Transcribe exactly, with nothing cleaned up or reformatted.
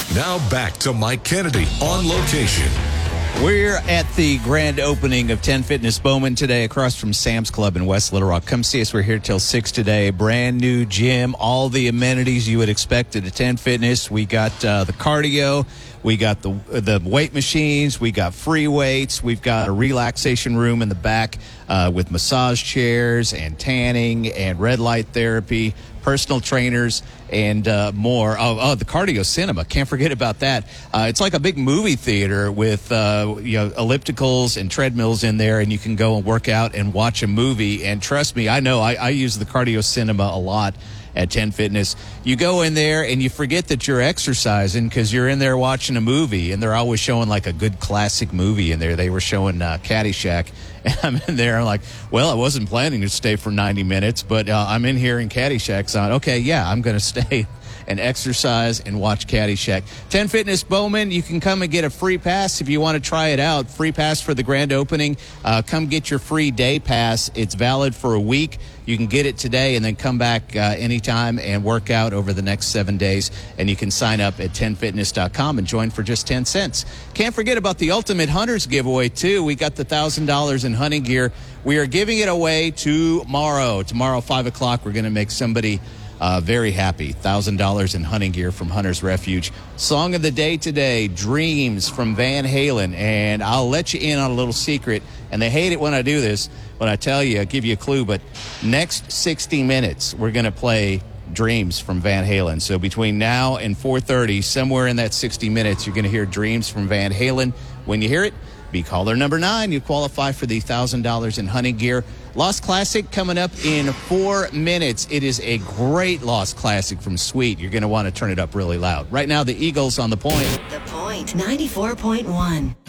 Now back to Mike Kennedy on location. We're at the grand opening of ten Fitness Bowman today across from Sam's Club in West Little Rock. Come see us. We're here till six today. Brand new gym, all the amenities you would expect at a ten Fitness. We got uh, the cardio. We got the the weight machines. We got free weights. We've got a relaxation room in the back uh, with massage chairs and tanning and red light therapy, personal trainers, and uh, more. Oh, oh, the cardio cinema. Can't forget about that. Uh, it's like a big movie theater with uh, you know ellipticals and treadmills in there, and you can go and work out and watch a movie. And trust me, I know I, I use the cardio cinema a lot at ten Fitness. You go in there and you forget that you're exercising because you're in there watching a movie, and they're always showing like a good classic movie in there. They were showing uh, Caddyshack, and I'm in there. I'm like, well, I wasn't planning to stay for ninety minutes, but uh, I'm in here and Caddyshack's on. Okay, yeah, I'm going to stay and exercise and watch Caddyshack. ten Fitness Bowman, you can come and get a free pass if you want to try it out. Free pass for the grand opening. Uh, come get your free day pass. It's valid for a week. You can get it today and then come back uh, anytime and work out over the next seven days. And you can sign up at ten fitness dot com and join for just ten cents. Can't forget about the Ultimate Hunters giveaway, too. We got the one thousand dollars in hunting gear. We are giving it away tomorrow. Tomorrow, five o'clock, we're going to make somebody Uh, very happy. one thousand dollars in hunting gear from Hunter's Refuge. Song of the day today, Dreams from Van Halen. And I'll let you in on a little secret. And they hate it when I do this, when I tell you, I'll give you a clue. But next sixty minutes, we're going to play Dreams from Van Halen. So between now and four thirty, somewhere in that sixty minutes, you're going to hear Dreams from Van Halen. When you hear it, be caller number nine. You qualify for the one thousand dollars in hunting gear. Lost Classic coming up in four minutes. It is a great Lost Classic from Sweet. You're going to want to turn it up really loud. Right now, the Eagles on The Point. The Point, ninety-four point one.